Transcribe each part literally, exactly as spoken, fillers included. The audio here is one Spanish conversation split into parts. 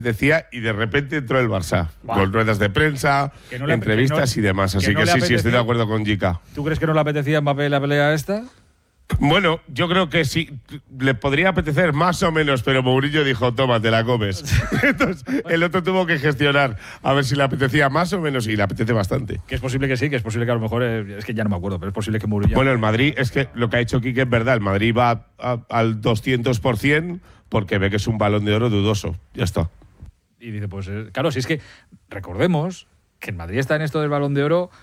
decía, y de repente entró el Barça, Buah. con ruedas de prensa, Que no le- entrevistas que no- y demás. Así que que, no le sí, sí, estoy apetecía. de acuerdo con Jica. ¿Tú crees que no le apetecía a Mbappé la pelea esta? Bueno, yo creo que sí, le podría apetecer más o menos, pero Mourinho dijo, toma, te la comes. Entonces, el otro tuvo que gestionar a ver si le apetecía más o menos, y le apetece bastante. Que es posible que sí, que es posible que a lo mejor, eh, es que ya no me acuerdo, pero es posible que Mourinho… Bueno, el Madrid, es que lo que ha hecho Quique es verdad, el Madrid va a- al doscientos por ciento porque ve que es un Balón de Oro dudoso. Ya está. Y dice, pues eh, claro, si es que recordemos que el Madrid está en esto del Balón de Oro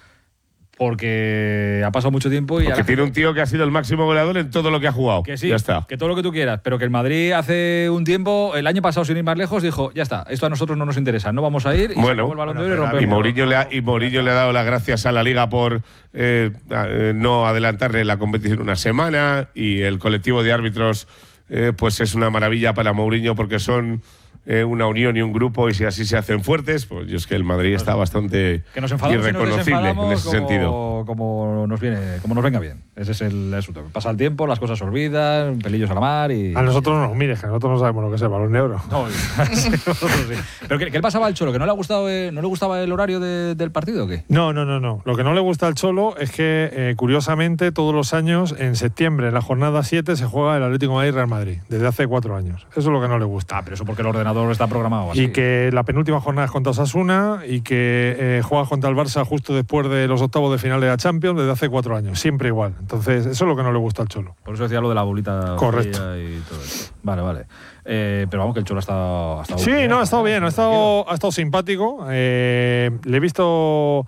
porque ha pasado mucho tiempo y Porque ahora tiene un tío que ha sido el máximo goleador en todo lo que ha jugado. que sí, Ya está. que todo lo que tú quieras, pero que el Madrid hace un tiempo, el año pasado sin ir más lejos, dijo, ya está, esto a nosotros no nos interesa, no vamos a ir, y se Bueno, acabó el Balón bueno, de Oro y pero rompemos. Y Mourinho, le ha, y Mourinho le ha dado las gracias a la Liga por eh, eh, no adelantarle la competición una semana, y el colectivo de árbitros eh, pues es una maravilla para Mourinho porque son eh, una unión y un grupo, y si así se hacen fuertes, pues yo es que el Madrid está bastante Que nos enfadamos y nos irreconocible en desenfadamos ese como, sentido. Como nos viene, como nos venga bien. Ese es el asunto. Pasa el tiempo, las cosas se olvidan, pelillos a la mar y… A nosotros no nos mires, que nosotros no sabemos lo que es el Balón de Oro. No, sí, nosotros sí. ¿Pero qué, qué le pasaba al Cholo? ¿Que no le, ha gustado, eh, no le gustaba el horario de- del partido o qué? No, no, no, no. Lo que no le gusta al Cholo es que, eh, curiosamente, todos los años, en septiembre, en la jornada siete, se juega el Atlético de Madrid-Real Madrid, desde hace cuatro años. Eso es lo que no le gusta. Ah, pero eso porque el ordenador está programado así. Y que la penúltima jornada es contra Osasuna y que eh, juega contra el Barça justo después de los octavos de final de la Champions desde hace cuatro años. Siempre igual. Entonces, eso es lo que no le gusta al Cholo. Por eso decía lo de la bolita Correcto. fría y todo eso. Vale, vale. Eh, pero vamos, que el Cholo ha estado… Ha estado Sí, bien, no, ha estado bien, ha tranquilo. estado, ha estado simpático. Eh, le he visto,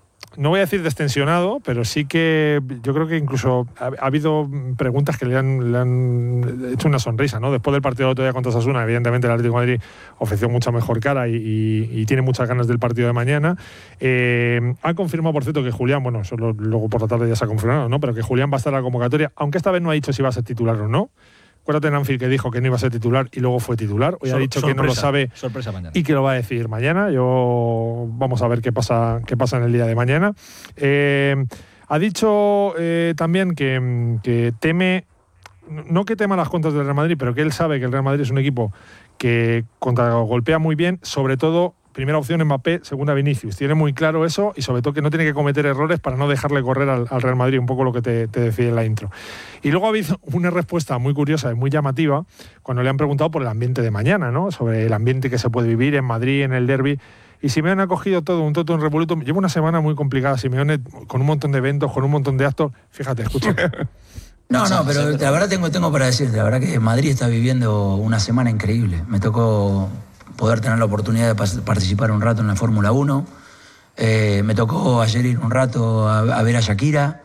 no voy a decir destensionado, pero sí que yo creo que incluso ha, ha habido preguntas que le han, le han hecho una sonrisa, ¿no? Después del partido del otro día contra Osasuna, evidentemente el Atlético de Madrid ofreció mucha mejor cara y, y- y tiene muchas ganas del partido de mañana. Eh, han confirmado, por cierto, que Julián, bueno, eso lo- luego por la tarde ya se ha confirmado, ¿no? Pero que Julián va a estar en la convocatoria, aunque esta vez no ha dicho si va a ser titular o no. Acuérdate en Anfield que dijo que no iba a ser titular y luego fue titular. Hoy ha Sor- dicho que no lo sorpresa, sabe Sorpresa mañana. y que lo va a decir mañana. Yo vamos a ver qué pasa, qué pasa en el día de mañana. Eh, ha dicho eh, también que, que teme, no que tema las contras del Real Madrid, pero que él sabe que el Real Madrid es un equipo que contragolpea muy bien, sobre todo. Primera opción Mbappé, segunda Vinicius. Tiene muy claro eso y sobre todo que no tiene que cometer errores para no dejarle correr al, al Real Madrid, un poco lo que te, te decía en la intro. Y luego ha habido una respuesta muy curiosa y muy llamativa cuando le han preguntado por el ambiente de mañana, ¿no? Sobre el ambiente que se puede vivir en Madrid, en el derbi. Y Simeone ha cogido todo, un toto en revoluto. Lleva una semana muy complicada, Simeone, con un montón de eventos, con un montón de actos. Fíjate, escucha. No, no, pero la verdad tengo, tengo para decirte, la verdad que Madrid está viviendo una semana increíble. Me tocó poder tener la oportunidad de pas- participar un rato en la Fórmula uno. Eh, me tocó ayer ir un rato a, a ver a Shakira.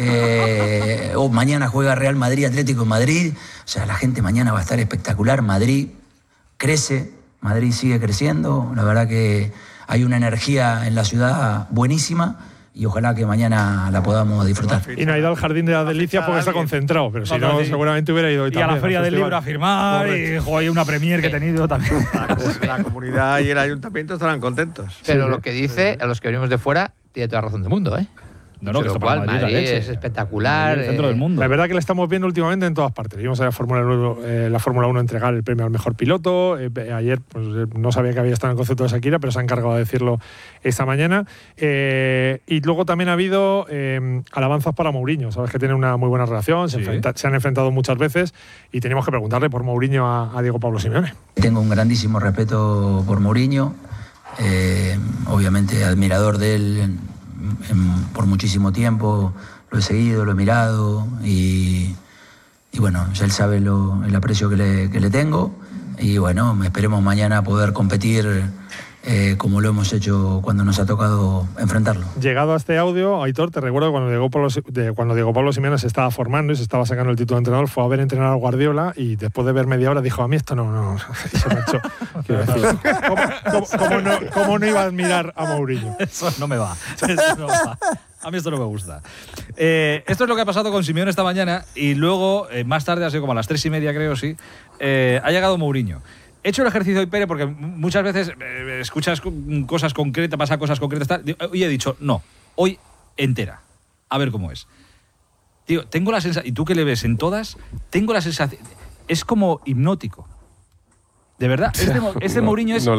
Eh, oh, mañana juega Real Madrid, Atlético de Madrid. O sea, la gente mañana va a estar espectacular. Madrid crece, Madrid sigue creciendo. La verdad que hay una energía en la ciudad buenísima. Y ojalá que mañana la podamos disfrutar. Y no ha ido al Jardín de las Delicias porque está concentrado, pero si No, no, no, sí. seguramente hubiera ido hoy Y a la también, Feria al del festival. Libro a firmar, Correcto. y jo, hay una premier que he tenido también. La comunidad y el ayuntamiento estarán contentos. Pero lo que dice, a los que venimos de fuera, tiene toda razón del mundo, ¿eh? No, no, que Con esto lo para cual, Madrid Madrid la leche. es espectacular. El centro eh, del mundo. La verdad que le estamos viendo últimamente en todas partes. Vimos a la Fórmula uno, eh, la Fórmula uno entregar el premio al mejor piloto. Eh, ayer pues, eh, no sabía que había estado en el concepto de Shakira, pero se ha encargado de decirlo esta mañana. Eh, y luego también ha habido eh, alabanzas para Mourinho. Sabes que tiene una muy buena relación, se, Sí. enfrenta- se han enfrentado muchas veces y teníamos que preguntarle por Mourinho a, a Diego Pablo Simeone. Tengo un grandísimo respeto por Mourinho, eh, obviamente admirador de él en- en- por muchísimo tiempo, lo he seguido, lo he mirado y, y bueno, ya él sabe lo- el aprecio que le, que le tengo y bueno, esperemos mañana poder competir eh, como lo hemos hecho cuando nos ha tocado enfrentarlo. Llegado a este audio, Aitor, te recuerdo cuando Diego Pablo, de, cuando Diego Pablo Simeone se estaba formando y se estaba sacando el título de entrenador, fue a ver entrenar a Guardiola y después de ver media hora dijo, a mí esto no, no, y se marchó. Quiero decir, ¿cómo, cómo- cómo no, cómo no iba a admirar a Mourinho? Eso no me va. Eso no va. A mí esto no me gusta. Eh, esto es lo que ha pasado con Simeone esta mañana y luego, eh, más tarde, ha sido como a las tres y media creo, sí, eh, ha llegado Mourinho. He hecho el ejercicio hoy, Pere, porque muchas veces eh, escuchas cosas concretas, pasa cosas concretas, tal. Hoy he dicho, no, hoy entera. A ver cómo es. Tío, tengo la sensación, y tú que le ves en todas, tengo la sensación, es como hipnótico. De verdad, este, Mo- este Mourinho es No